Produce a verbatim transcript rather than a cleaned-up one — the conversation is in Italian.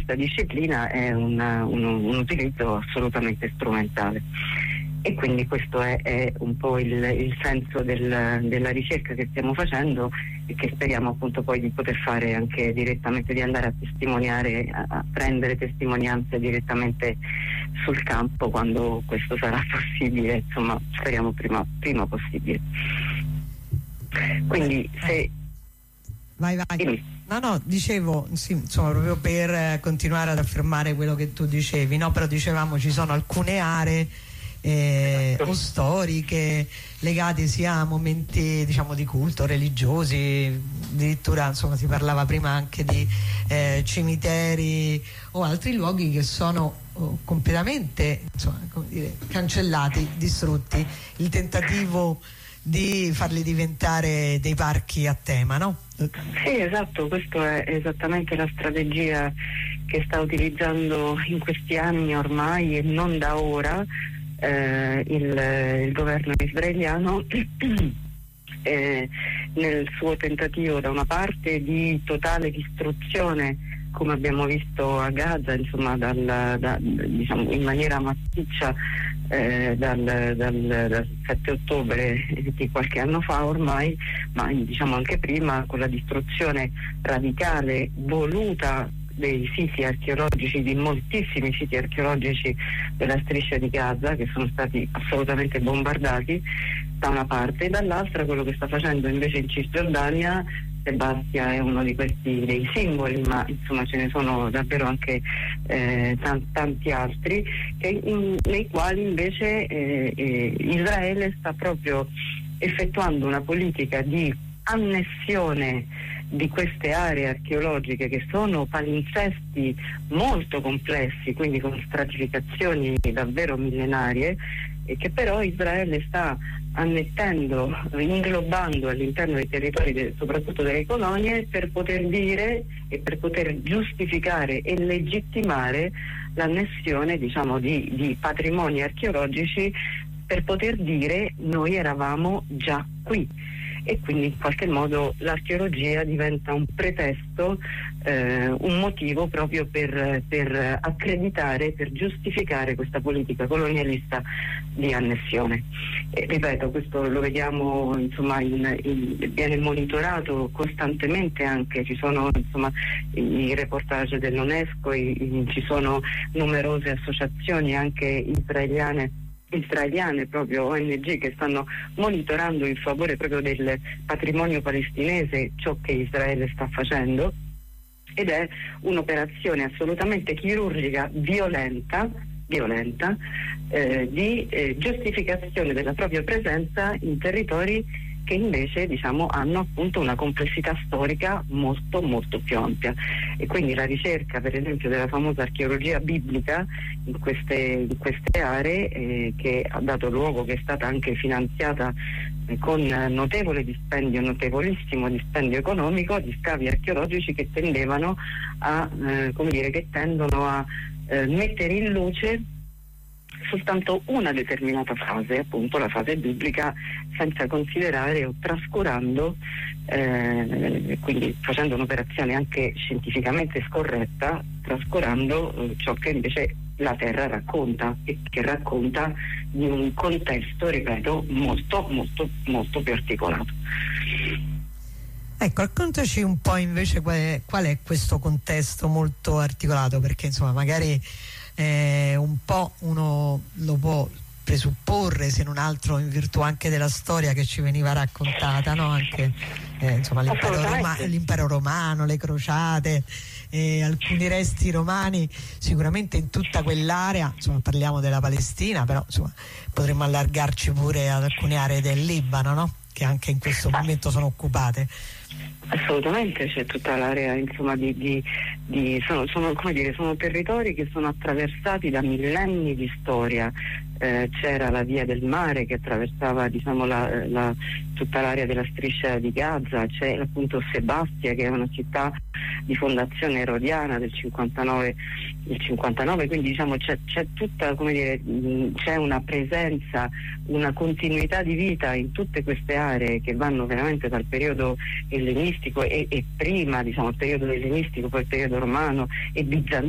questa disciplina è una, un, un utilizzo assolutamente strumentale. E quindi questo è, è un po' il, il senso del, della ricerca che stiamo facendo e che speriamo appunto poi di poter fare anche direttamente, di andare a testimoniare, a, a prendere testimonianze direttamente sul campo quando questo sarà possibile, insomma speriamo prima, prima possibile. Quindi se... Vai, vai. Dimmi. No, no, dicevo, sì, insomma, proprio per continuare ad affermare quello che tu dicevi, no? Però dicevamo ci sono alcune aree Eh, o storiche legate sia a momenti, diciamo, di culto, religiosi, addirittura insomma si parlava prima anche di eh, cimiteri o altri luoghi che sono oh, completamente, insomma, come dire, cancellati, distrutti. Il tentativo di farli diventare dei parchi a tema, no? Sì, esatto, questa è esattamente la strategia che sta utilizzando in questi anni ormai e non da ora Eh, il, il governo israeliano eh, nel suo tentativo da una parte di totale distruzione, come abbiamo visto a Gaza, insomma dal, da, diciamo, in maniera massiccia eh, dal, dal, dal sette ottobre di qualche anno fa ormai, ma diciamo anche prima, con la distruzione radicale voluta dei siti archeologici, di moltissimi siti archeologici della striscia di Gaza, che sono stati assolutamente bombardati da una parte, e dall'altra quello che sta facendo invece in Cisgiordania. Sebastia è uno di questi dei simboli, ma insomma ce ne sono davvero anche eh, tanti, tanti altri che in, nei quali invece eh, eh, Israele sta proprio effettuando una politica di annessione di queste aree archeologiche, che sono palinsesti molto complessi, quindi con stratificazioni davvero millenarie, e che però Israele sta annettendo, inglobando all'interno dei territori, de, soprattutto delle colonie, per poter dire e per poter giustificare e legittimare l'annessione, diciamo, di, di patrimoni archeologici, per poter dire noi eravamo già qui. E quindi in qualche modo l'archeologia diventa un pretesto, eh, un motivo proprio per, per accreditare, per giustificare questa politica colonialista di annessione. E, ripeto, questo lo vediamo, insomma, in, in, viene monitorato costantemente, anche ci sono insomma i reportage dell'UNESCO, i, i, ci sono numerose associazioni anche israeliane israeliane, proprio O N G, che stanno monitorando in favore proprio del patrimonio palestinese ciò che Israele sta facendo, ed è un'operazione assolutamente chirurgica, violenta violenta eh, di eh, giustificazione della propria presenza in territori che invece, diciamo, hanno appunto una complessità storica molto molto più ampia. E quindi la ricerca, per esempio, della famosa archeologia biblica in queste, in queste aree, eh, che ha dato luogo, che è stata anche finanziata eh, con notevole dispendio, notevolissimo dispendio economico, di scavi archeologici che tendevano a, eh, come dire, che tendono a eh, mettere in luce soltanto una determinata fase, appunto la fase biblica, senza considerare o trascurando, eh, quindi facendo un'operazione anche scientificamente scorretta, trascurando eh, ciò che invece la terra racconta, e che racconta di un contesto, ripeto, molto molto molto più articolato. Ecco, raccontaci un po' invece qual è, qual è questo contesto molto articolato, perché insomma magari eh, un po' uno lo può presupporre, se non altro in virtù anche della storia che ci veniva raccontata, no? Anche eh, insomma l'impero, Roma, l'impero romano, le crociate, eh, alcuni resti romani sicuramente in tutta quell'area, insomma parliamo della Palestina, però insomma potremmo allargarci pure ad alcune aree del Libano, no? Che anche in questo momento sono occupate. Assolutamente, c'è tutta l'area, insomma, di, di, di sono, sono, come dire, sono territori che sono attraversati da millenni di storia. Eh, c'era la via del mare che attraversava, diciamo, la, la, tutta l'area della striscia di Gaza, c'è appunto Sebastia, che è una città di fondazione erodiana del cinquantanove, del cinquantanove, quindi diciamo c'è, c'è tutta, come dire, mh, c'è una presenza, una continuità di vita in tutte queste aree che vanno veramente dal periodo ellenistico e, e prima, diciamo, il periodo ellenistico, poi il periodo romano e bizantino,